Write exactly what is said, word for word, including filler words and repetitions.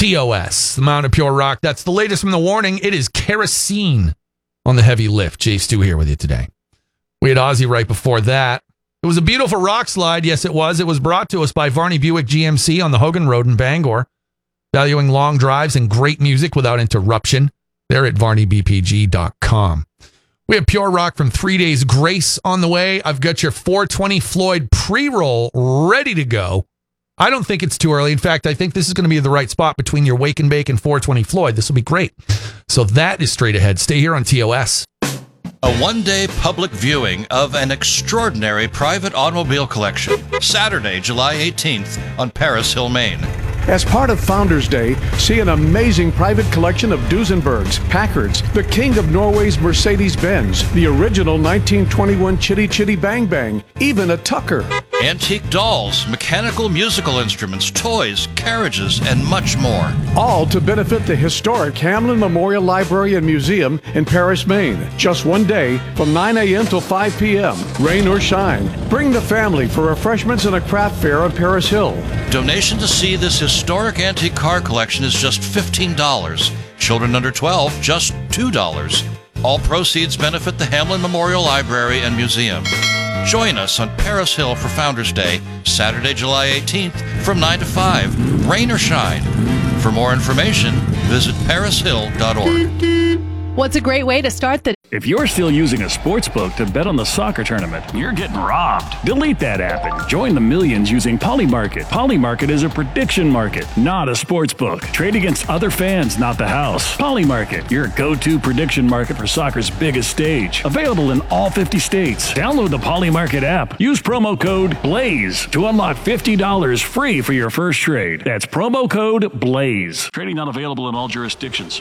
T O S, the Mountain of Pure Rock. That's the latest from the warning. It is kerosene on the heavy lift. Jay Stu here with you today. We had Ozzy right before that. It was a beautiful rock slide. Yes, it was. It was brought to us by Varney Buick G M C on the Hogan Road in Bangor, valuing long drives and great music without interruption. They're at varney b p g dot com. We have Pure Rock from Three Days Grace on the way. I've got your four twenty Floyd pre-roll ready to go. I don't think it's too early. In fact, I think this is going to be the right spot between your Wake and Bake and four twenty Floyd. This will be great. So that is straight ahead. Stay here on T O S. A one-day public viewing of an extraordinary private automobile collection, Saturday, July eighteenth on Paris Hill, Maine. As part of Founders Day, see an amazing private collection of Duesenbergs, Packards, the king of Norway's Mercedes-Benz, the original nineteen twenty-one Chitty Chitty Bang Bang, even a Tucker. Antique dolls, mechanical musical instruments, toys, carriages, and much more. All to benefit the historic Hamlin Memorial Library and Museum in Paris, Maine. Just one day from nine a.m. till five p.m., rain or shine. Bring the family for refreshments and a craft fair on Paris Hill. Donation to see this historic antique car collection is just fifteen dollars. Children under twelve, just two dollars. All proceeds benefit the Hamlin Memorial Library and Museum. Join us on Paris Hill for Founders Day, Saturday, July eighteenth from nine to five, rain or shine. For more information, visit paris hill dot org. What's a great way to start the... If you're still using a sports book to bet on the soccer tournament, you're getting robbed. Delete that app and join the millions using Polymarket. Polymarket is a prediction market, not a sports book. Trade against other fans, not the house. Polymarket, your go-to prediction market for soccer's biggest stage. Available in all fifty states. Download the Polymarket app. Use promo code BLAZE to unlock fifty dollars free for your first trade. That's promo code BLAZE. Trading not available in all jurisdictions.